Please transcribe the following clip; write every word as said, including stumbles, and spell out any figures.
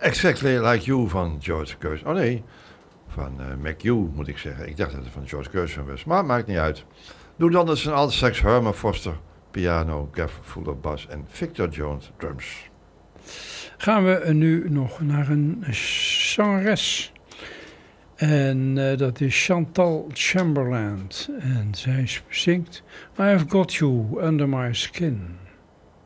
Exactly Like You van George Gershwin. Oh nee, van uh, McHugh moet ik zeggen. Ik dacht dat het van George Gershwin was, maar het maakt niet uit. Doe dan dus een alt sax, Herman Foster piano, Gav Fuller bas en Victor Jones drums. Gaan we nu nog naar een zangeres. En uh, dat is Chantal Chamberlain. En zij zingt I Have Got You Under My Skin.